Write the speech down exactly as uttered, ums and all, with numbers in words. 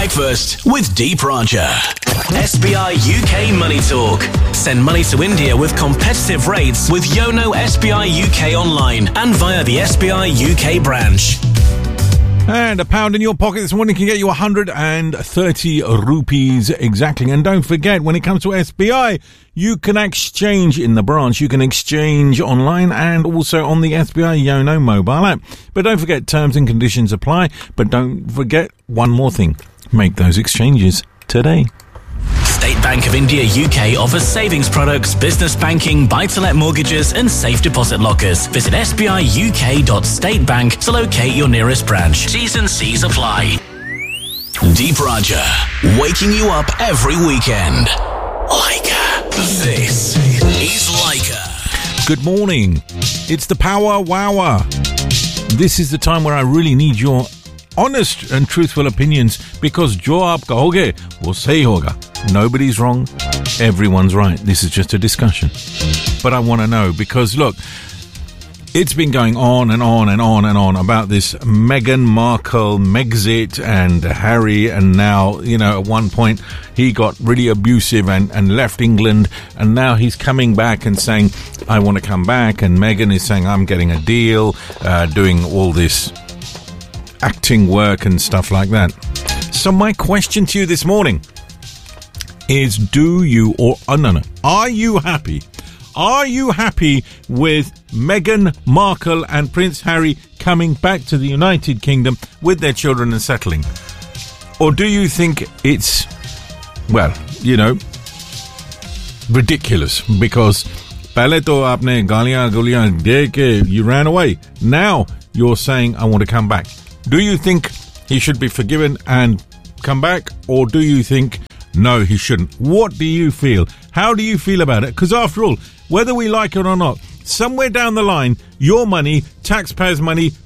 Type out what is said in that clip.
Breakfast with Deep Raja. S B I U K Money Talk. Send money to India with competitive rates with Yono S B I U K online and via the S B I U K branch. And a pound in your pocket this morning can get you one hundred thirty rupees exactly. And don't forget, when it comes to S B I, you can exchange in the branch. You can exchange online and also on the S B I Yono mobile app. But don't forget, terms and conditions apply. But don't forget one more thing. Make those exchanges today. State Bank of India U K offers savings products, business banking, buy-to-let mortgages and safe deposit lockers. Visit s b i u k dot state bank to locate your nearest branch. T's and C's apply. Deep Raja, waking you up every weekend. Leica. This is Leica. Good morning. It's the Power Wower. This is the time where I really need your honest and truthful opinions, because jo aap kahoge wo sahi hoga. Nobody's wrong, everyone's right. This is just a discussion. But I want to know, because look, it's been going on and on and on and on about this Meghan Markle, Megxit and Harry, and now, you know, at one point he got really abusive and, and left England, and now he's coming back and saying, I want to come back, and Meghan is saying, I'm getting a deal, uh, doing all this acting work and stuff like that. So my question to you this morning is, do you or oh, no no are you happy are you happy with Meghan Markle and Prince Harry coming back to the United Kingdom with their children and settling? Or do you think it's, well, you know, ridiculous, because pehle to aapne gaaliyan guliyan de ke you ran away, now you're saying I want to come back? Do you think he should be forgiven and come back, or do you think no, he shouldn't? What do you feel? How do you feel about it? Because after all, whether we like it or not, somewhere down the line, your money, taxpayers' money,